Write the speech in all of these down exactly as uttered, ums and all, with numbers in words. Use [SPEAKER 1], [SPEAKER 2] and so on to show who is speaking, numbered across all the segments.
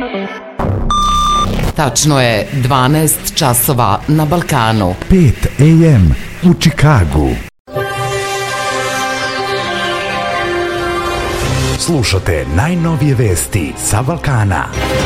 [SPEAKER 1] Tačno je dvanaest časova na Balkanu.
[SPEAKER 2] pet a m u Čikagu. Slušate najnovije vesti sa Balkana.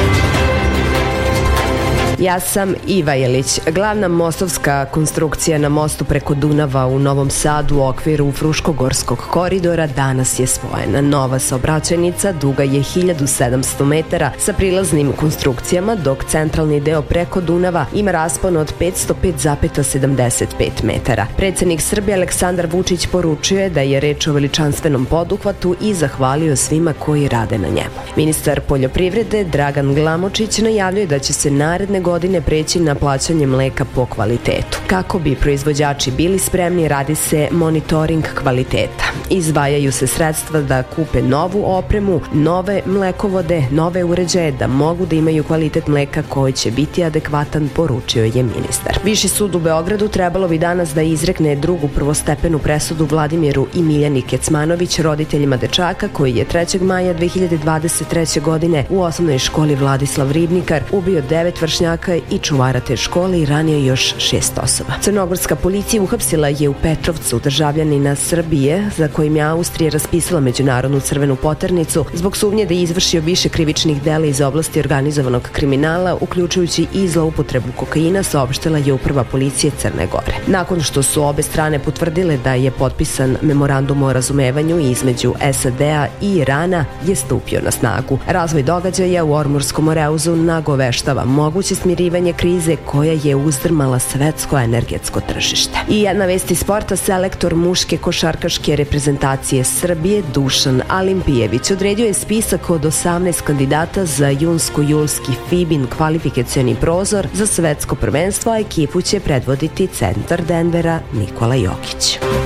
[SPEAKER 3] Ja sam Iva Jelić. Glavna mostovska konstrukcija na mostu preko Dunava u Novom Sadu u okviru Fruškogorskog koridora danas je spojena. Nova saobraćajnica duga je hiljadu sedamsto metara sa prilaznim konstrukcijama, dok centralni deo preko Dunava ima raspon od petsto pet zarez sedamdeset pet metara. Predsednik Srbije Aleksandar Vučić poručio je da je reč o veličanstvenom poduhvatu i zahvalio svima koji rade na njemu. Ministar poljoprivrede Dragan Glamočić najavljuje da će se naredne godine preći na plaćanje mleka po kvalitetu. Kako bi proizvođači bili spremni, radi se monitoring kvaliteta. Izdvajaju se sredstva da kupe novu opremu, nove mlekovode, nove uređaje da mogu da imaju kvalitet mleka koji će biti adekvatan, poručio je ministar. Viši sud u Beogradu trebalo bi danas da izrekne drugu prvostepenu presudu Vladimiru i Miljani Kecmanović, roditeljima dečaka koji je trećeg maja dve hiljade dvadeset treće. godine u osnovnoj školi Vladislav Ribnikar ubio devet vršnjaka i čuvara te škole i ranio još šest osoba. Crnogorska policija uhapsila je u Petrovcu državljanina Srbije za kojim je Austrija raspisala međunarodnu crvenu poternicu zbog sumnje da je izvršio više krivičnih dela iz oblasti organizovanog kriminala, uključujući i zloupotrebu kokaina, saopštila je uprava policije Crne Gore. Nakon što su obe strane potvrdile da je potpisan memorandum o razumevanju između S A D-a i Irana, je stupio na snagu. Razvoj događaja u Ormurskom Moreuzu nagoveštava moguće smirivanje krize koja je uzdrmala svetsko energetsko tržište. I jedna vest iz sporta, selektor muške košarkaške reprezentacije Srbije Dušan Alimpijević odredio je spisak od osamnaest kandidata za junsko-julski FIBA-in kvalifikacioni prozor za svetsko prvenstvo, a ekipu će predvoditi centar Denvera Nikola Jokić.